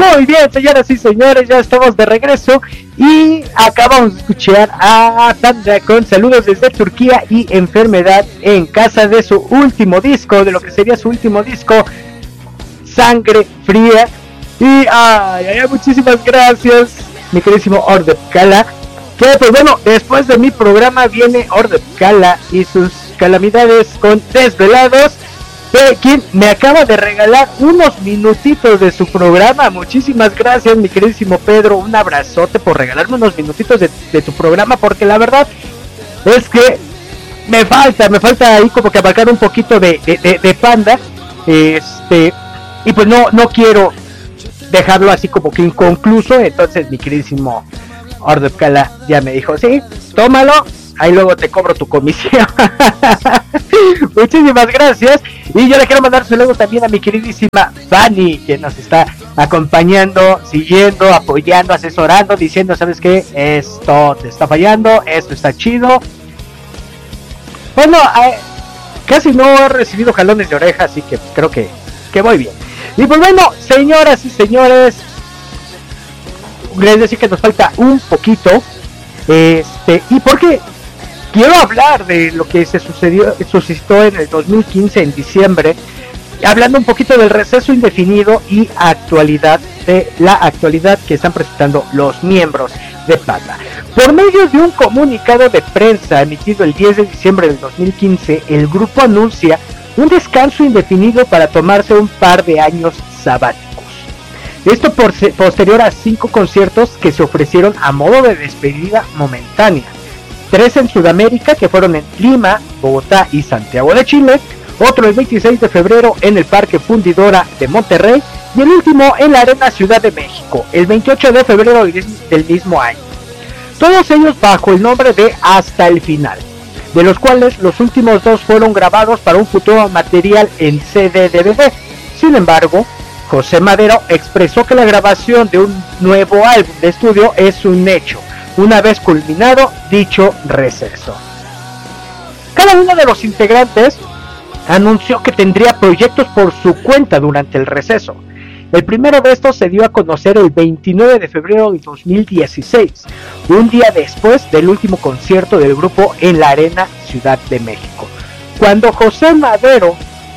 Muy bien, señoras y señores, ya estamos de regreso y acabamos de escuchar a Panda con Saludos desde Turquía y Enfermedad en casa de su último disco, de lo que sería su último disco, Sangre Fría. Y muchísimas gracias, mi queridísimo Ordep Kala. Que pues bueno, después de mi programa viene Ordep Kala y sus calamidades con Desvelados, quien me acaba de regalar unos minutitos de su programa. Muchísimas gracias, mi queridísimo Pedro, un abrazote por regalarme unos minutitos de tu programa, porque la verdad es que me falta ahí como que abarcar un poquito de Panda, y pues no quiero dejarlo así como que inconcluso. Entonces mi queridísimo Ordep Kala ya me dijo, sí, tómalo, ahí luego te cobro tu comisión. Muchísimas gracias. Y yo le quiero mandar saludos también a mi queridísima Fanny, que nos está acompañando, siguiendo, apoyando, asesorando, diciendo, ¿sabes qué? Esto te está fallando, esto está chido. Bueno, casi no he recibido jalones de oreja, así que creo que voy bien. Y pues bueno, señoras y señores, les decía que nos falta un poquito, y porque quiero hablar de lo que suscitó en el 2015 en diciembre, hablando un poquito del receso indefinido y la actualidad que están presentando los miembros de Panda. Por medio de un comunicado de prensa emitido el 10 de diciembre del 2015, el grupo anuncia un descanso indefinido para tomarse un par de años sabáticos. Esto posterior a 5 conciertos que se ofrecieron a modo de despedida momentánea. 3 en Sudamérica, que fueron en Lima, Bogotá y Santiago de Chile. Otro el 26 de febrero en el Parque Fundidora de Monterrey. Y el último en la Arena Ciudad de México, el 28 de febrero del mismo año. Todos ellos bajo el nombre de Hasta el Final, de los cuales los últimos 2 fueron grabados para un futuro material en CD-DVD. Sin embargo, José Madero expresó que la grabación de un nuevo álbum de estudio es un hecho, una vez culminado dicho receso. Cada uno de los integrantes anunció que tendría proyectos por su cuenta durante el receso. El primero de estos se dio a conocer el 29 de febrero de 2016, un día después del último concierto del grupo en la Arena Ciudad de México, cuando José Madero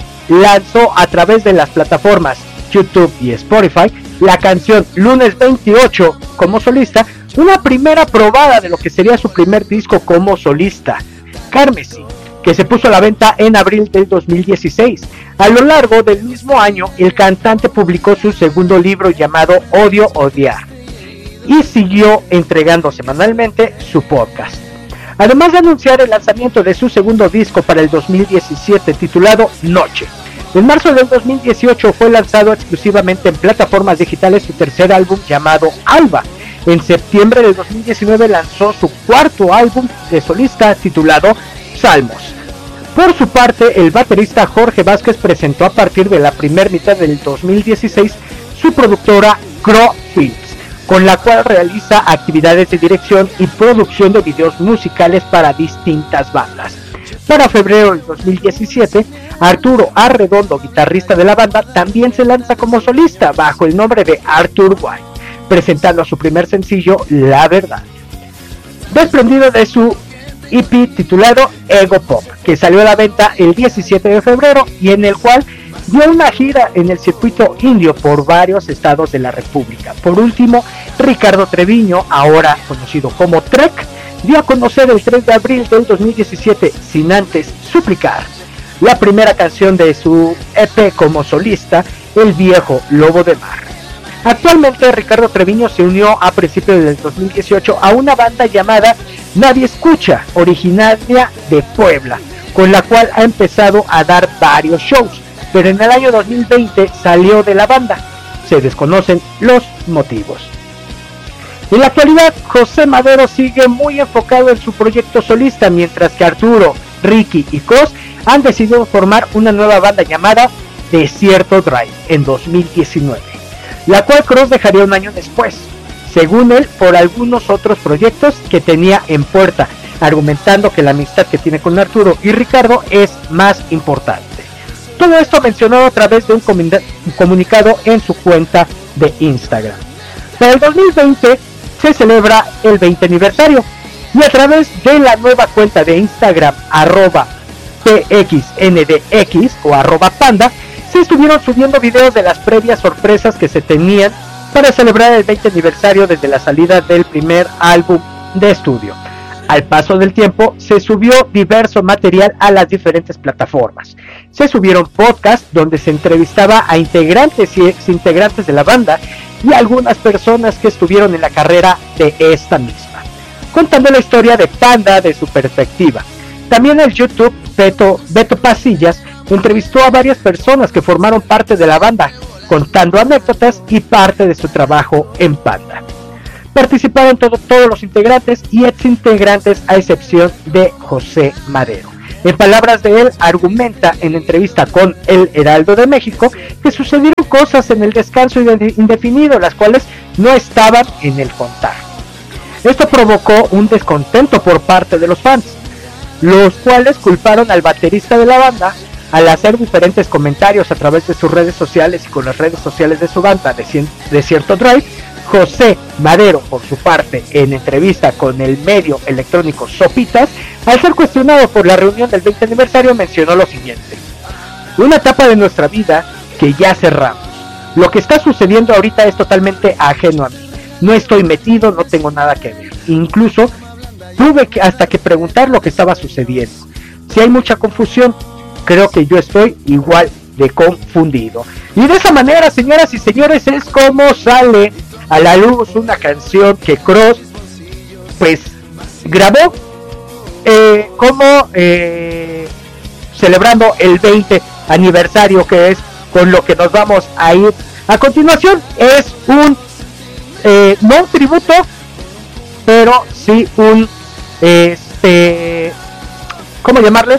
lanzó a través de las plataformas YouTube y Spotify la canción Lunes 28 como solista, una primera probada de lo que sería su primer disco como solista, Carmesí, que se puso a la venta en abril del 2016. A lo largo del mismo año, el cantante publicó su segundo libro llamado Odio Odiar y siguió entregando semanalmente su podcast. Además de anunciar el lanzamiento de su segundo disco para el 2017 titulado Noche. En marzo del 2018 fue lanzado exclusivamente en plataformas digitales su tercer álbum llamado Alba. En septiembre del 2019 lanzó su cuarto álbum de solista titulado Salmos. Por su parte, el baterista Jorge Vázquez presentó a partir de la primera mitad del 2016 su productora Crow Films, con la cual realiza actividades de dirección y producción de videos musicales para distintas bandas. Para febrero del 2017, Arturo Arredondo, guitarrista de la banda, también se lanza como solista bajo el nombre de Arthur White, presentando su primer sencillo, La Verdad, desprendido de su EP titulado Ego Pop, que salió a la venta el 17 de febrero y en el cual dio una gira en el circuito indio por varios estados de la República. Por último, Ricardo Treviño, ahora conocido como Trek, dio a conocer el 3 de abril del 2017, sin antes suplicar, la primera canción de su EP como solista, El Viejo Lobo de Mar. Actualmente Ricardo Treviño se unió a principios del 2018 a una banda llamada Nadie Escucha, originaria de Puebla, con la cual ha empezado a dar varios shows, pero en el año 2020 salió de la banda. Se desconocen los motivos. En la actualidad, José Madero sigue muy enfocado en su proyecto solista, mientras que Arturo, Ricky y Cos han decidido formar una nueva banda llamada Desierto Drive en 2019, la cual Cross dejaría un año después, según él, por algunos otros proyectos que tenía en puerta, argumentando que la amistad que tiene con Arturo y Ricardo es más importante. Todo esto mencionado a través de un comunicado en su cuenta de Instagram. Para el 2020 se celebra el 20 aniversario y a través de la nueva cuenta de Instagram @pxndx o @panda se estuvieron subiendo videos de las previas sorpresas que se tenían para celebrar el 20 aniversario desde la salida del primer álbum de estudio. Al paso del tiempo se subió diverso material a las diferentes plataformas. Se subieron podcasts donde se entrevistaba a integrantes y exintegrantes de la banda y algunas personas que estuvieron en la carrera de esta misma, contando la historia de Panda de su perspectiva. También el YouTube Beto Pasillas entrevistó a varias personas que formaron parte de la banda, contando anécdotas y parte de su trabajo en Panda. Participaron todos los integrantes y exintegrantes a excepción de José Madero. En palabras de él, argumenta en entrevista con El Heraldo de México que sucedieron cosas en el descanso indefinido, las cuales no estaban en el contar. Esto provocó un descontento por parte de los fans, los cuales culparon al baterista de la banda al hacer diferentes comentarios a través de sus redes sociales y con las redes sociales de su banda Desierto Drive. José Madero, por su parte, en entrevista con el medio electrónico Sopitas, al ser cuestionado por la reunión del 20 aniversario, mencionó lo siguiente: una etapa de nuestra vida que ya cerramos. Lo que está sucediendo ahorita es totalmente ajeno a mí. No estoy metido, no tengo nada que ver. Incluso tuve hasta que preguntar lo que estaba sucediendo. Si hay mucha confusión, creo que yo estoy igual de confundido. Y de esa manera, señoras y señores, es como sale a la luz una canción que Cross pues grabó como celebrando el 20 aniversario, que es con lo que nos vamos a ir a continuación. Es un no un tributo, pero sí un ¿cómo llamarle?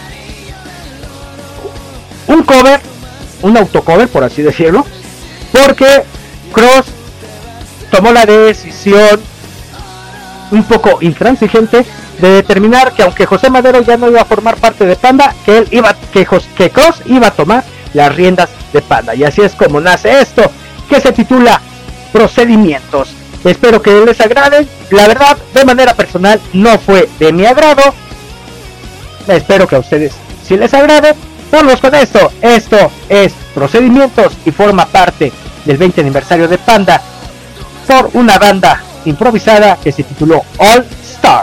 Un cover, un autocover, por así decirlo, porque Cross tomó la decisión un poco intransigente de determinar que aunque José Madero ya no iba a formar parte de Panda, que Cross iba a tomar las riendas de Panda. Y así es como nace esto, que se titula Procedimientos. Espero que les agrade. La verdad, de manera personal, no fue de mi agrado. Espero que a ustedes sí les agrade. Vamos con esto. Esto es Procedimientos y forma parte del 20 aniversario de Panda por una banda improvisada que se tituló All Star.